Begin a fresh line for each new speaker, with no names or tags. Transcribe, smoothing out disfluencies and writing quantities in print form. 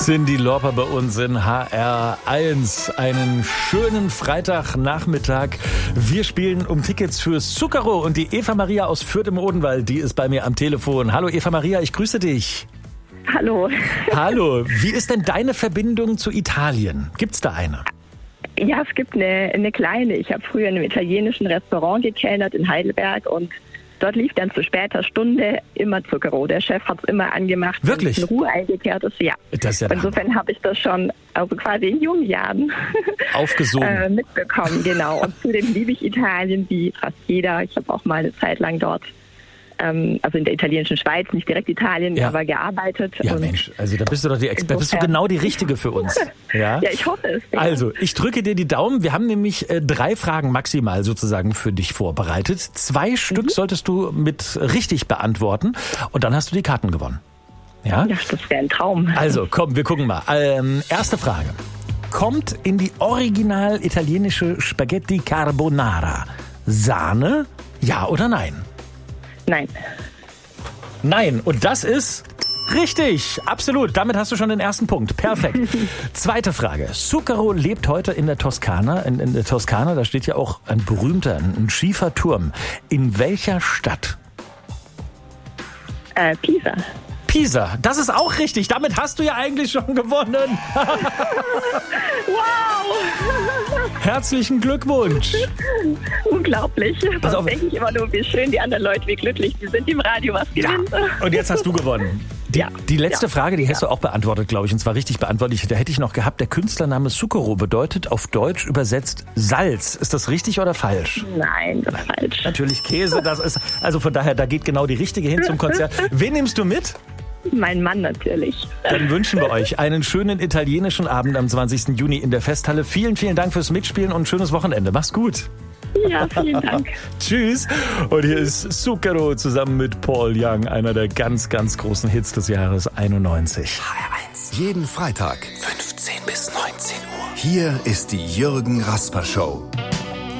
Cyndi Lauper bei uns in HR1. Einen schönen Freitagnachmittag. Wir spielen um Tickets für Zucchero und die Eva Maria aus Fürth im Odenwald, die ist bei mir am Telefon. Hallo Eva Maria, ich grüße dich.
Hallo.
Hallo, wie ist denn deine Verbindung zu Italien? Gibt's da eine?
Ja, es gibt eine kleine. Ich habe früher in einem italienischen Restaurant gekellnert in Heidelberg und dort lief dann zu später Stunde immer Zucchero. Der Chef hat es immer angemacht,
wirklich?
Wenn es in Ruhe eingekehrt ist. Ja.
Das ist ja
insofern habe ich das schon, also quasi in jungen Jahren
aufgesogen.
Mitbekommen. Genau. Und zudem liebe ich Italien wie fast jeder. Ich habe auch mal eine Zeit lang dort, also in der italienischen Schweiz, nicht direkt Italien, aber gearbeitet.
Ja, und Mensch, also da bist du doch die Expertin. Bist du genau die Richtige für uns. Ja,
ja, ich hoffe es. Ja.
Also, ich drücke dir die Daumen. Wir haben nämlich 3 Fragen maximal sozusagen für dich vorbereitet. 2 Stück solltest du mit richtig beantworten und dann hast du die Karten gewonnen. Ja,
das wäre ein Traum.
Also, komm, wir gucken mal. Erste Frage. Kommt in die original italienische Spaghetti Carbonara Sahne, ja oder nein?
Nein.
Nein, und das ist richtig, absolut. Damit hast du schon den ersten Punkt. Perfekt. Zweite Frage. Zucchero lebt heute in der Toskana. In der Toskana, da steht ja auch ein berühmter, ein schiefer Turm. In welcher Stadt?
Pisa.
Pisa, das ist auch richtig. Damit hast du ja eigentlich schon gewonnen.
Wow!
Herzlichen Glückwunsch.
Unglaublich. Da denke ich immer nur, wie schön die anderen Leute, wie glücklich die sind, die im Radio was gewinnen.
Ja. Und jetzt hast du gewonnen. Die letzte Frage, die hast du auch beantwortet, glaube ich, und zwar richtig beantwortet. Da hätte ich noch gehabt, der Künstlername Zucchero bedeutet auf Deutsch übersetzt Salz. Ist das richtig oder falsch?
Nein, das ist falsch.
Natürlich Käse, das ist, also von daher, da geht genau die richtige hin zum Konzert. Wen nimmst du mit?
Mein Mann natürlich.
Dann wünschen wir euch einen schönen italienischen Abend am 20. Juni in der Festhalle. Vielen, vielen Dank fürs Mitspielen und ein schönes Wochenende. Mach's gut.
Ja, vielen Dank.
Tschüss. Und hier ist Zucchero zusammen mit Paul Young, einer der ganz, ganz großen Hits des Jahres 91.
HR1. Jeden Freitag 15 bis 19 Uhr. Hier ist die Jürgen Rasper Show.